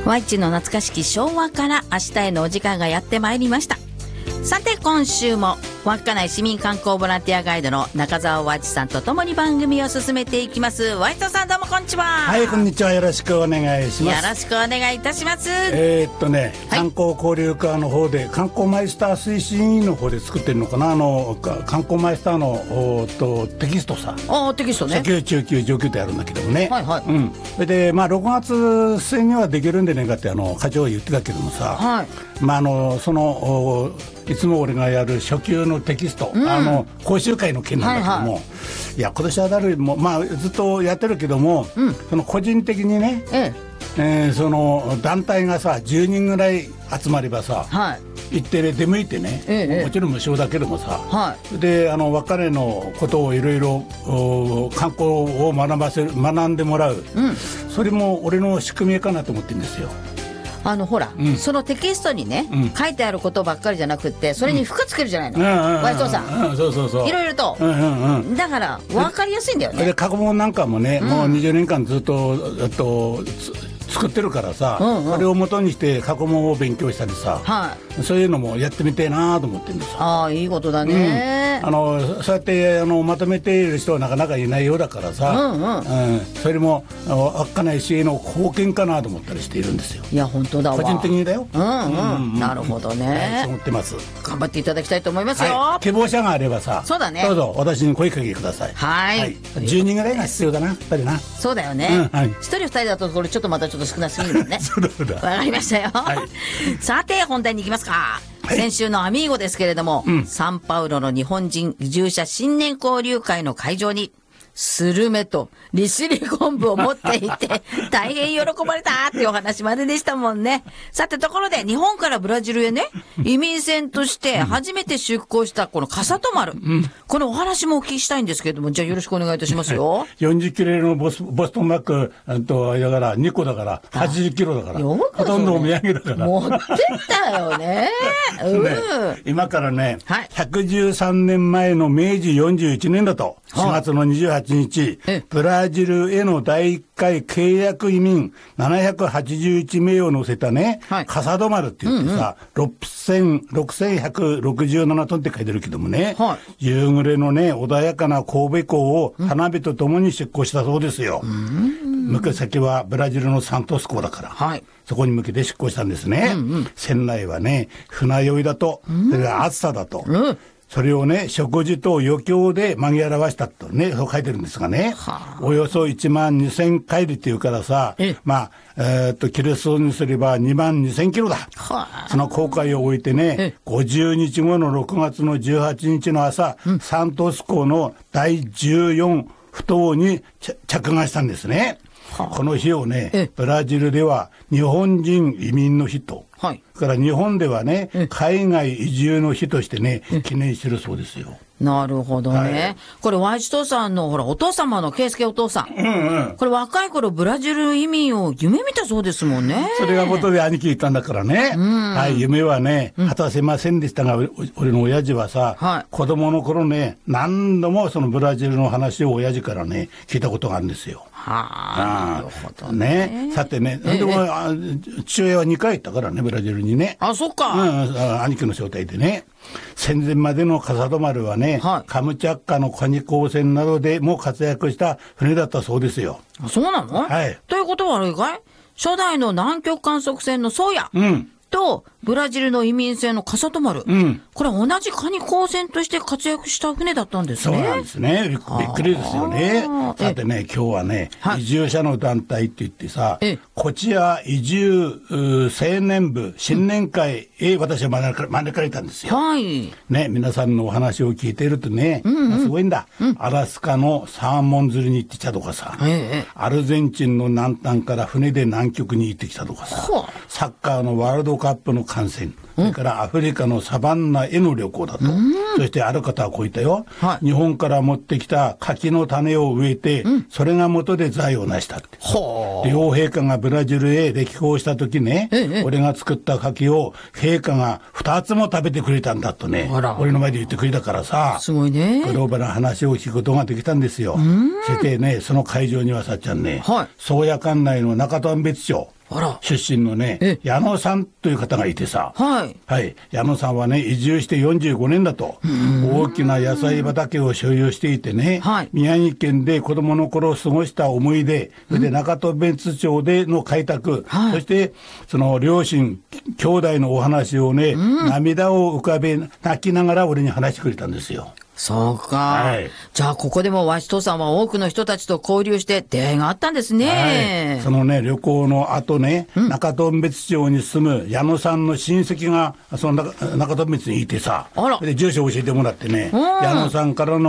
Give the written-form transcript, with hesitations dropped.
ワイチの懐かしき昭和から明日へのお時間がやってまいりました。さて今週も稚内市民観光ボランティアガイドの中澤ワイチさんとともに番組を進めていきます。ワイトさんどうもこんにちは。 はい、こんにちは。よろしくお願いします。 よろしくお願いいたします。 観光交流課の方で観光マイスター推進委員の方で作ってるのかな、観光マイスターのテキストさ。 テキストね。 初級中級上級とやるんだけどもね。 はいはい。 それで6月末にはできるんでねえかって課長は言ってたけどもさ、 はい。 いつも俺がやる初級のテキスト、講習会の件なんだけども、いや今年は誰もずっとやってるけども、その個人的にね、その団体がさ10人ぐらい集まればさ、行って出向いてね、もちろん無償だけどもさ、で別れのことをいろいろ観光を学んでもらう、それも俺の宿命かなと思ってるんですよ。 ほら、そのテキストにね、書いてあることばっかりじゃなくってそれに服つけるじゃないの、ワイトさん。そういろいろと、だから分かりやすいんだよね。 で過去問なんかもね、もう20年間ずっと作ってるからさ、それを元にして過去問を勉強したりさ、そういうのもやってみてえなと思ってるんですよ。 いいことだね。 そうやってまとめている人はなかなかいないようだからさ、それも稚内市への貢献かなと思ったりしているんですよ。 いや本当だわ。 個人的にだよ。 なるほどね。 そう思ってます。 頑張っていただきたいと思いますよ。 希望者があればさ、 そうだね。 どうぞ私に声かけてください。 はい。 10人ぐらいが必要だな、やっぱりな。 そうだよね。1人2人だとこれちょっとまたちょっと少なすぎるもんね。 そうだ。 わかりましたよ。さて本題に行きますか。先週のアミーゴですけれども、サンパウロの日本人移住者新年交流会の会場にスルメと利尻昆布を持っていて大変喜ばれたっていうお話まででしたもんね。さてところで日本からブラジルへね、移民船として初めて出港したこの笠戸丸、このお話もお聞きしたいんですけれども、じゃあよろしくお願いいたしますよ。 40キロのボストンバッグだから2個だから80キロだからほとんどお土産だから持ってったよね。 今からね、113年前の明治41年だと4月の28日、ブラジルへの第1回契約移民781名を乗せたね、笠戸丸って言ってさ、6167トンって書いてるけどもね、夕暮れのね穏やかな神戸港を花火とともに出港したそうですよ。向け先はブラジルのサントス港だから、そこに向けて出港したんですね。船内はね船酔いだと、それから暑さだと、それをね食事と余興で紛らわしたとね、そう書いてるんですがね、およそ1万2000海里っていうからさ、キロ数にすれば2万2000キロだ。その航海を終えてね、50日後の6月の18日の朝、サントス港の第14埠頭に着岸したんですね。この日をね、ブラジルでは日本人移民の日と、それから日本ではね、海外移住の日としてね、記念してるそうですよ。 なるほどね。これワイチトさんのほらお父様の圭介お父さん、これ若い頃ブラジル移民を夢見たそうですもんね。 それが元で兄貴言ったんだからね、夢はね果たせませんでしたが、俺の親父はさ、子供の頃ね何度もそのブラジルの話を親父からね聞いたことがあるんですよ。 なるほどね。 さてね、でも父親は2回行ったからねブラジルにね。 そっか。 兄貴の招待でね。戦前までの笠戸丸はね、カムチャッカのカニ港船などでも活躍した船だったそうですよ。 そうなの？ということはあれかい？初代の南極観測船の宗谷、とブラジルの移民船の笠戸丸、これは同じカニ港船として活躍した船だったんですね。 そうなんですね。びっくりですよね。さてね、今日はね、移住者の団体って言ってさ、こちら移住青年部新年会へ私は招かれたんですよ。ね、皆さんのお話を聞いているとね、すごいんだ。アラスカのサーモン釣りに行ってきたとかさ、アルゼンチンの南端から船で南極に行ってきたとかさ、サッカーのワールドカップの観戦、それからアフリカのサバンナへの旅行だと、そしてある方はこう言ったよ、日本から持ってきた柿の種を植えて、それが元で財を成したって。両陛下がブラジルへ歴訪した時ね、俺が作った柿を陛下が2つも食べてくれたんだとね、俺の前で言ってくれたからさ、 すごいね、 グローバルな話を聞くことができたんですよ。そしてね、その会場にはさっちゃんね、宗谷管内の中丹別町、 出身のね、矢野さんという方がいてさ、はい。矢野さんはね、移住して45年だと、大きな野菜畑を所有していてね、宮城県で子供の頃過ごした思い出、それで中戸別町での開拓、そしてその両親、兄弟のお話をね、涙を浮かべ、泣きながら俺に話してくれたんですよ。 そうか。じゃあ、ここでもわしとさんは多くの人たちと交流して出会いがあったんですね。 そのね、旅行の後ね、中戸別町に住む矢野さんの親戚が、その中戸別にいてさ、で住所を教えてもらってね、矢野さんからの